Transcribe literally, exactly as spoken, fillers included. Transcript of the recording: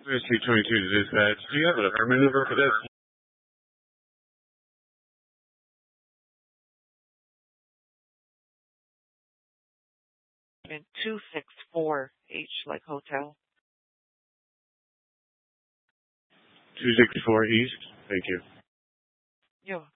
Whiskey twenty-two to dispatch. Do you have a permit number for this? In two six four H like hotel. two sixty-four East. Thank you. You're welcome.